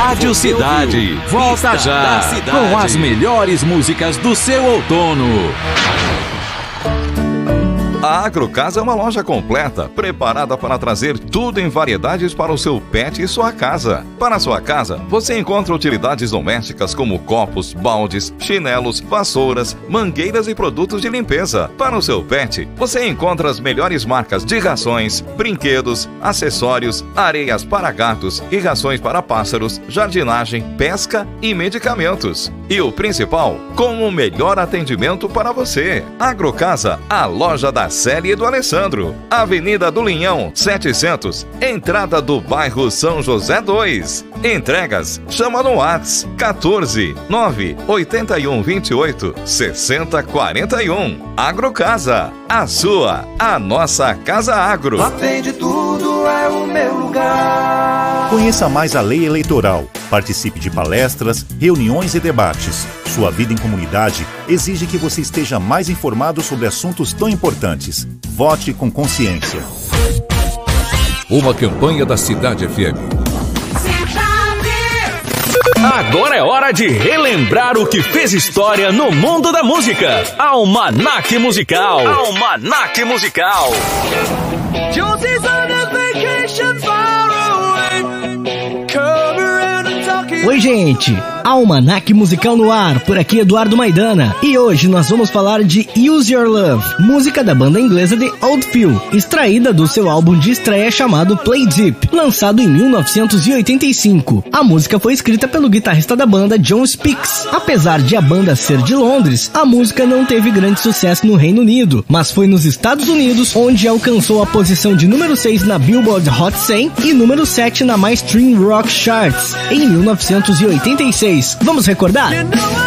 Rádio Cidade. Volta já com as melhores músicas do seu outono. A Agrocasa é uma loja completa, preparada para trazer tudo em variedades para o seu pet e sua casa. Para a sua casa, você encontra utilidades domésticas como copos, baldes, chinelos, vassouras, mangueiras e produtos de limpeza. Para o seu pet, você encontra as melhores marcas de rações, brinquedos, acessórios, areias para gatos e rações para pássaros, jardinagem, pesca e medicamentos. E o principal, com o melhor atendimento para você. Agrocasa, a loja da Célia e do Alessandro. Avenida do Linhão, 700, entrada do bairro São José 2. Entregas, chama no WhatsApp 14 981 28 60 41. Agrocasa, a sua, a nossa Casa Agro. Lá vende tudo, é o meu lugar. Conheça mais a lei eleitoral. Participe de palestras, reuniões e debates. Sua vida em comunidade exige que você esteja mais informado sobre assuntos tão importantes. Vote com consciência. Uma campanha da Cidade FM. Agora é hora de relembrar o que fez história no mundo da música. Almanac Musical. Almanac Musical. Oi, gente! Almanac Musical no ar, por aqui Eduardo Maidana. E hoje nós vamos falar de Use Your Love, música da banda inglesa The Old Phil, extraída do seu álbum de estreia chamado Play Deep, lançado em 1985. A música foi escrita pelo guitarrista da banda John Speaks. Apesar de a banda ser de Londres, a música não teve grande sucesso no Reino Unido, mas foi nos Estados Unidos onde alcançou a posição de número 6 na Billboard Hot 100 e número 7 na Mainstream Rock Charts em 1986. Vamos recordar?